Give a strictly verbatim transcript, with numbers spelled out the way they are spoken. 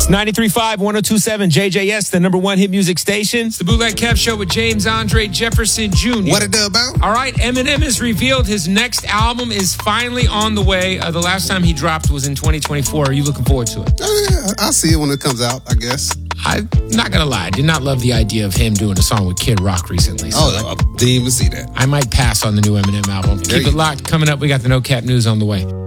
It's ninety-three point five, one oh two point seven J J S, the number one hit music station. It's the Bootleg Kev Show with James Andre Jefferson Junior What it do about? All right, Eminem has revealed his next album is finally on the way. Uh, the last time he dropped was in twenty twenty-four. Are you looking forward to it? Oh, yeah, I'll see it when it comes out, I guess. I'm not going to lie. I did not love the idea of him doing a song with Kid Rock recently. So oh, I didn't even see that. I might pass on the new Eminem album. There Keep it locked. Coming up, we got the No Cap News on the way.